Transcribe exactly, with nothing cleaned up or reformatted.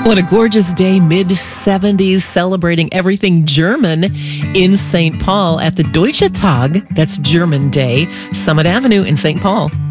What a gorgeous day, mid seventies, celebrating everything German in Saint Paul at the Deutsche Tag. That's German Day, Summit Avenue in Saint Paul.